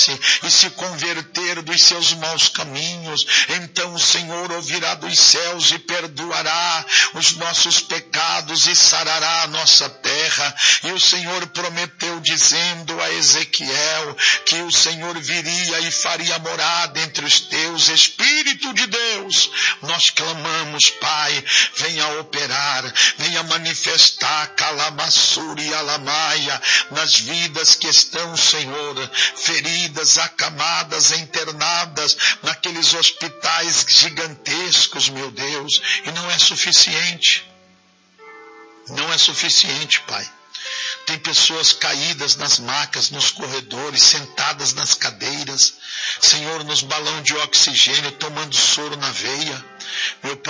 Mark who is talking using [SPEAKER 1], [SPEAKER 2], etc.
[SPEAKER 1] e se converter dos seus maus caminhos, então o Senhor ouvirá dos céus e perdoará os nossos pecados e sarará a nossa terra. E o Senhor prometeu dizendo a Ezequiel que o Senhor viria e faria morada entre os teus. Espírito de Deus, nós clamamos, Pai, venha operar, venha manifestar calamassuri e alamaia nas vidas que estão, Senhor, feridas, acamadas, internadas naqueles hospitais gigantescos, meu Deus, e não é suficiente. Não é suficiente, Pai. Tem pessoas caídas nas macas, nos corredores, sentadas nas cadeiras, Senhor, nos balões de oxigênio, tomando soro na veia. Meu Pai,